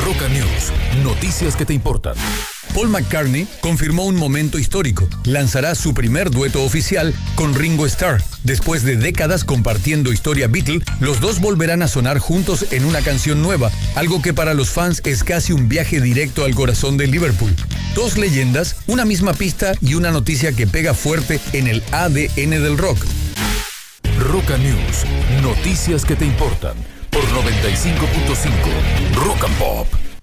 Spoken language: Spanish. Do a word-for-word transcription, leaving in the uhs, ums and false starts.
Roca News, noticias que te importan. Paul McCartney confirmó un momento histórico. Lanzará su primer dueto oficial con Ringo Starr. Después de décadas compartiendo historia Beatle, los dos volverán a sonar juntos en una canción nueva, algo que para los fans es casi un viaje directo al corazón de Liverpool. Dos leyendas, una misma pista y una noticia que pega fuerte en el A D N del rock. Roca News, noticias que te importan por noventa y cinco punto cinco Rock and Pop.